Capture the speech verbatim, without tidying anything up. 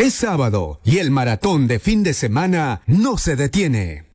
Es sábado y el maratón de fin de semana no se detiene.